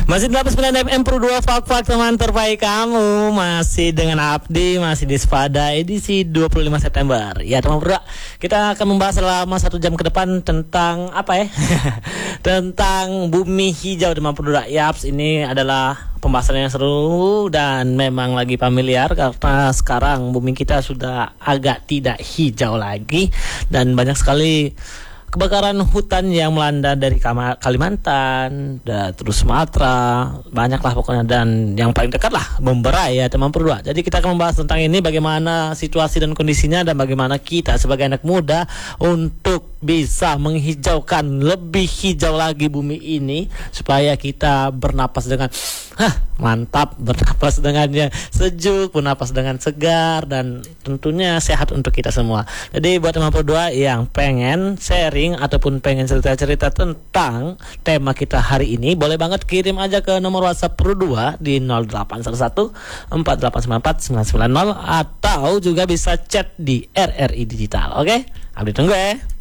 Masih 89 FM Pro 2 Fak teman terbaik kamu. Masih dengan Abdi, masih di Sepada edisi 25 September. Ya teman Pro 2, kita akan membahas selama 1 jam ke depan tentang apa ya? Tentang bumi hijau teman Pro 2. Yaps, ini adalah pembahasan yang seru dan memang lagi familiar karena sekarang bumi kita sudah agak tidak hijau lagi dan banyak sekali kebakaran hutan yang melanda dari Kalimantan, terus Sumatera, banyaklah pokoknya, dan yang paling dekat lah Memberai ya teman Pro 2. Jadi kita akan membahas tentang ini, bagaimana situasi dan kondisinya dan bagaimana kita sebagai anak muda untuk bisa menghijaukan lebih hijau lagi bumi ini supaya kita bernapas dengan mantap, bernapas dengannya sejuk, bernapas dengan segar dan tentunya sehat untuk kita semua. Jadi buat teman Pro 2 yang pengen sharing ataupun pengen cerita-cerita tentang tema kita hari ini, boleh banget kirim aja ke nomor WhatsApp Pro 2 di 0811 4894 990 atau juga bisa chat di RRI Digital. Oke? Abdi tunggu ya.